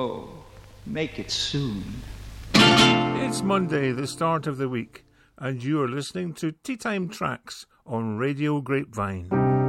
Oh, make it soon. It's Monday, the start of the week, and you are listening to Tea Time Tracks on Radio Grapevine.